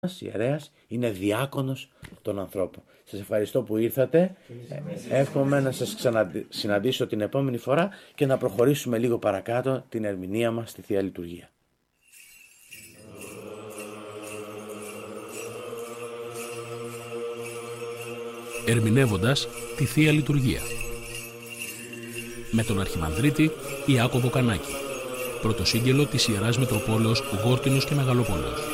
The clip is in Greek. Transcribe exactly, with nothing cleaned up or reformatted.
ιερέας είναι διάκονος των ανθρώπων. Σας ευχαριστώ που ήρθατε. Εύχομαι να σας ξανασυναντήσω την επόμενη φορά και να προχωρήσουμε λίγο παρακάτω την ερμηνεία μας στη Θεία Λειτουργία. Ερμηνεύοντας τη Θεία Λειτουργία με τον Αρχιμανδρίτη Ιάκωβο Κανάκη, πρωτοσύγγελο της Ιεράς Μητροπόλεως Γόρτινος και Μεγαλοπόλεως.